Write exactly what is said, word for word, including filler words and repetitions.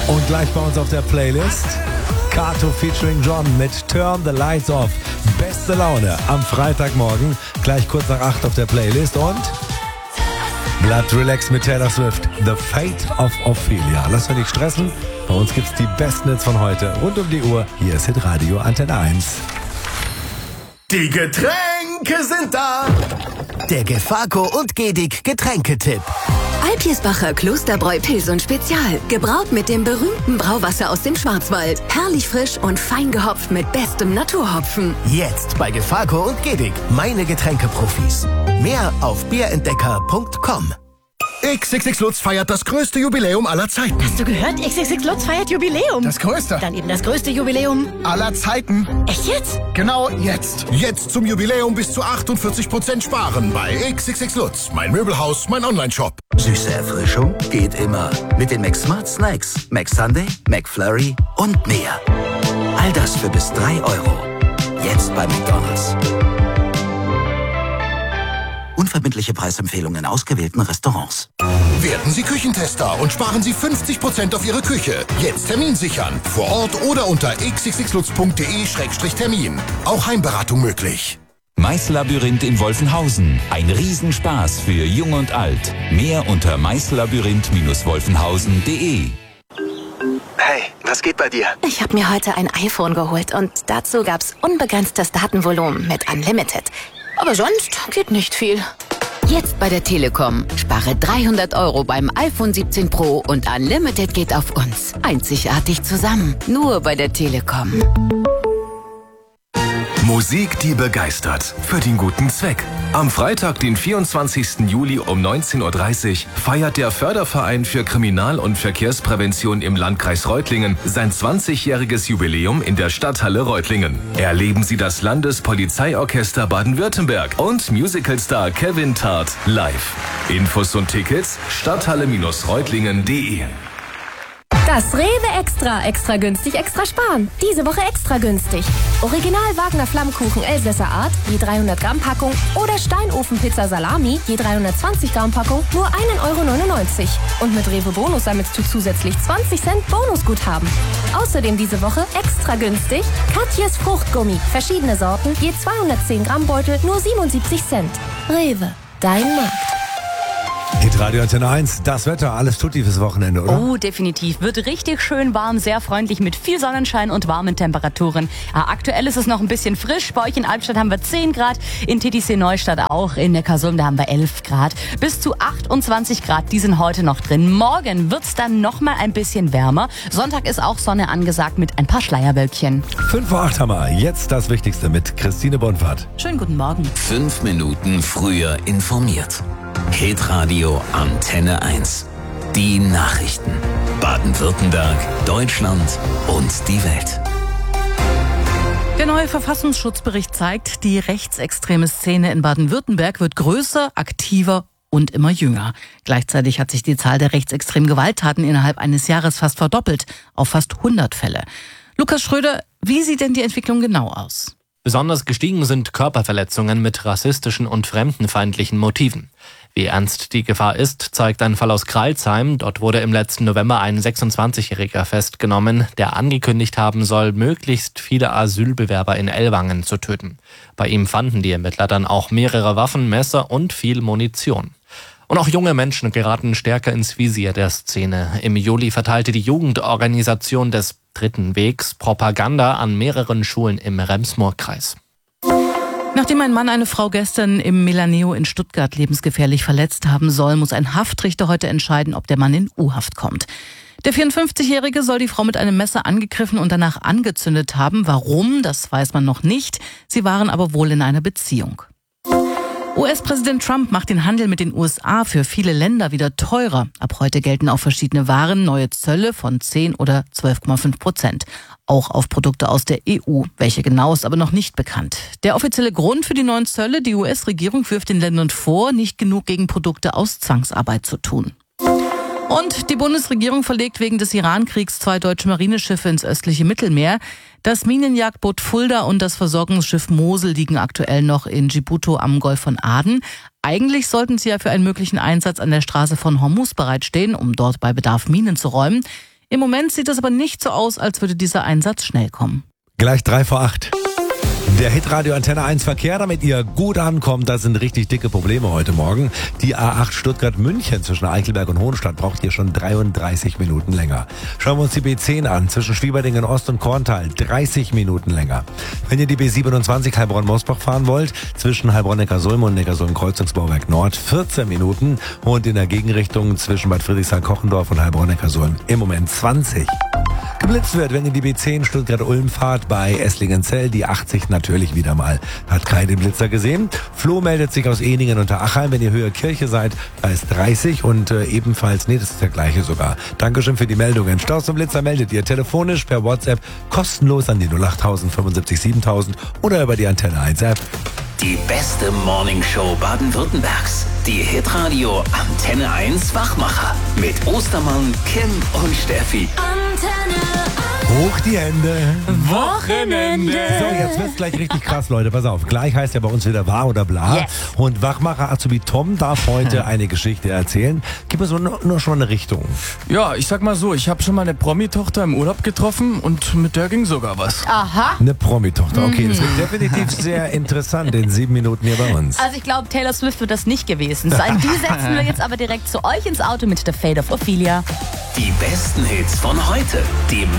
Und gleich bei uns auf der Playlist Kato featuring John mit Turn the Lights Off. Beste Laune am Freitagmorgen, gleich kurz nach acht auf der Playlist. Und Blood Relax mit Taylor Swift, The Fate of Ophelia. Lass dich nicht stressen, bei uns gibt's die besten Hits von heute rund um die Uhr. Hier ist Hitradio Antenne eins. Die Getränke sind da. Der Gefako und Gedig Getränketipp. Alpirsbacher Klosterbräu Pilsen Spezial. Gebraut mit dem berühmten Brauwasser aus dem Schwarzwald. Herrlich frisch und fein gehopft mit bestem Naturhopfen. Jetzt bei Gefako und Gedig. Meine Getränkeprofis. Mehr auf bierentdecker punkt com. X X X Lutz feiert das größte Jubiläum aller Zeiten. Hast du gehört? X X X Lutz feiert Jubiläum. Das größte. Dann eben das größte Jubiläum aller Zeiten. Echt jetzt? Genau jetzt. Jetzt zum Jubiläum bis zu achtundvierzig Prozent sparen bei X X X Lutz. Mein Möbelhaus, mein Onlineshop. Süße Erfrischung geht immer. Mit den McSmart Snacks, McSunday, McFlurry und mehr. All das für bis drei Euro. Jetzt bei McDonald's. Unverbindliche Preisempfehlungen in ausgewählten Restaurants. Werden Sie Küchentester und sparen Sie fünfzig Prozent auf Ihre Küche. Jetzt Termin sichern. Vor Ort oder unter x x x lutz punkt de Schrägstrich Termin. Auch Heimberatung möglich. Maislabyrinth in Wolfenhausen. Ein Riesenspaß für Jung und Alt. Mehr unter maislabyrinth Bindestrich wolfenhausen punkt de. Hey, was geht bei dir? Ich habe mir heute ein iPhone geholt und dazu gab's unbegrenztes Datenvolumen mit Unlimited. Aber sonst geht nicht viel. Jetzt bei der Telekom. Spare dreihundert Euro beim iPhone siebzehn Pro und Unlimited geht auf uns. Einzigartig zusammen. Nur bei der Telekom. Musik, die begeistert. Für den guten Zweck. Am Freitag, den vierundzwanzigsten Juli um neunzehn Uhr dreißig feiert der Förderverein für Kriminal- und Verkehrsprävention im Landkreis Reutlingen sein zwanzigjähriges Jubiläum in der Stadthalle Reutlingen. Erleben Sie das Landespolizeiorchester Baden-Württemberg und Musicalstar Kevin Tart live. Infos und Tickets stadthalle Bindestrich reutlingen punkt de. Das Rewe Extra. Extra günstig, extra sparen. Diese Woche extra günstig. Original Wagner Flammkuchen Elsässer Art, je dreihundert Gramm Packung. Oder Steinofenpizza Salami, je dreihundertzwanzig Gramm Packung, nur ein Euro neunundneunzig. Und mit Rewe Bonus sammelst du zusätzlich zwanzig Cent Bonusguthaben. Außerdem diese Woche extra günstig Katjes Fruchtgummi. Verschiedene Sorten, je zweihundertzehn Gramm Beutel, nur siebenundsiebzig Cent. Rewe, dein Markt. Hitradio Antenne eins, das Wetter, alles tutti fürs Wochenende, oder? Oh, definitiv. Wird richtig schön warm, sehr freundlich mit viel Sonnenschein und warmen Temperaturen. Ja, aktuell ist es noch ein bisschen frisch. Bei euch in Albstadt haben wir zehn Grad, in Titisee Neustadt auch, in Neckarsulm, da haben wir elf Grad. Bis zu achtundzwanzig Grad, die sind heute noch drin. Morgen wird's dann noch mal ein bisschen wärmer. Sonntag ist auch Sonne angesagt mit ein paar Schleierwölkchen. fünf Uhr acht haben wir. Jetzt das Wichtigste mit Christine Bonfahrt. Schönen guten Morgen. Fünf Minuten früher informiert. Hitradio Antenne eins. Die Nachrichten. Baden-Württemberg, Deutschland und die Welt. Der neue Verfassungsschutzbericht zeigt, die rechtsextreme Szene in Baden-Württemberg wird größer, aktiver und immer jünger. Gleichzeitig hat sich die Zahl der rechtsextremen Gewalttaten innerhalb eines Jahres fast verdoppelt, auf fast hundert Fälle. Lukas Schröder, wie sieht denn die Entwicklung genau aus? Besonders gestiegen sind Körperverletzungen mit rassistischen und fremdenfeindlichen Motiven. Wie ernst die Gefahr ist, zeigt ein Fall aus Crailsheim. Dort wurde im letzten November ein sechsundzwanzigjähriger festgenommen, der angekündigt haben soll, möglichst viele Asylbewerber in Ellwangen zu töten. Bei ihm fanden die Ermittler dann auch mehrere Waffen, Messer und viel Munition. Und auch junge Menschen geraten stärker ins Visier der Szene. Im Juli verteilte die Jugendorganisation des Dritten Wegs Propaganda an mehreren Schulen im Rems-Murr-Kreis. Nachdem ein Mann eine Frau gestern im Melaneo in Stuttgart lebensgefährlich verletzt haben soll, muss ein Haftrichter heute entscheiden, ob der Mann in U-Haft kommt. Der vierundfünfzigjährige soll die Frau mit einem Messer angegriffen und danach angezündet haben. Warum, das weiß man noch nicht. Sie waren aber wohl in einer Beziehung. U S-Präsident Trump macht den Handel mit den U S A für viele Länder wieder teurer. Ab heute gelten auf verschiedene Waren neue Zölle von zehn oder zwölf Komma fünf Prozent. Auch auf Produkte aus der E U. Welche genau ist aber noch nicht bekannt. Der offizielle Grund für die neuen Zölle, die U S-Regierung wirft den Ländern vor, nicht genug gegen Produkte aus Zwangsarbeit zu tun. Und die Bundesregierung verlegt wegen des Iran-Kriegs zwei deutsche Marineschiffe ins östliche Mittelmeer. Das Minenjagdboot Fulda und das Versorgungsschiff Mosel liegen aktuell noch in Djibouti am Golf von Aden. Eigentlich sollten sie ja für einen möglichen Einsatz an der Straße von Hormuz bereitstehen, um dort bei Bedarf Minen zu räumen. Im Moment sieht es aber nicht so aus, als würde dieser Einsatz schnell kommen. Gleich drei vor acht. Der Hitradio Antenne eins Verkehr, damit ihr gut ankommt, das sind richtig dicke Probleme heute Morgen. Die A acht Stuttgart-München zwischen Eichelberg und Hohenstadt braucht hier schon dreiunddreißig Minuten länger. Schauen wir uns die B zehn an, zwischen Schwieberdingen Ost und Korntal, dreißig Minuten länger. Wenn ihr die B siebenundzwanzig Heilbronn-Mosbach fahren wollt, zwischen Heilbronn-Neckarsulm und Neckarsulm-Kreuzungsbauwerk Nord, vierzehn Minuten. Und in der Gegenrichtung zwischen Bad Friedrichshain-Kochendorf und Heilbronn-Neckarsulm im Moment zwanzig. Geblitzt wird, wenn ihr die B zehn Stuttgart-Ulm fahrt, bei Esslingenzell, die achtzig natürlich wieder mal. Hat Kai den Blitzer gesehen. Flo meldet sich aus Ehningen unter Achheim. Wenn ihr Höhe Kirche seid, da ist dreißig und äh, ebenfalls, nee, das ist der gleiche sogar. Dankeschön für die Meldungen. Staus und Blitzer meldet ihr telefonisch per WhatsApp kostenlos an die null acht null null fünfundsiebzig siebentausend oder über die Antenne eins App. Die beste Morningshow Baden-Württembergs. Die Hitradio Antenne eins Wachmacher. Mit Ostermann, Kim und Steffi. Antenne Hoch die Hände. Wochenende. So, jetzt wird's gleich richtig krass, Leute. Pass auf. Gleich heißt ja bei uns wieder wahr oder bla. Yes. Und Wachmacher Azubi Tom darf heute eine Geschichte erzählen. Gib uns nur, nur schon mal eine Richtung. Ja, ich sag mal so, ich habe schon mal eine Promi-Tochter im Urlaub getroffen und mit der ging sogar was. Aha. Eine Promi-Tochter. Okay, das wird definitiv sehr interessant in sieben Minuten hier bei uns. Also ich glaube, Taylor Swift wird das nicht gewesen sein. Die setzen wir jetzt aber direkt zu euch ins Auto mit der Fate of Ophelia. Die besten Hits von heute. Die